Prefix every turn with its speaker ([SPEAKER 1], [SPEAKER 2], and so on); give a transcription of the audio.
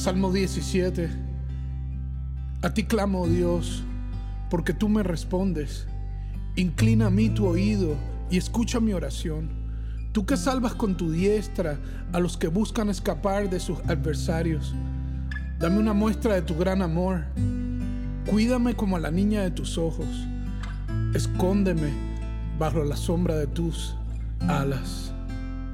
[SPEAKER 1] Salmo 17. A ti clamo, oh Dios, porque tú me respondes. Inclina a mí tu oído y escucha mi oración. Tú que salvas con tu diestra a los que buscan escapar de sus adversarios. Dame una muestra de tu gran amor. Cuídame como a la niña de tus ojos. Escóndeme bajo la sombra de tus alas.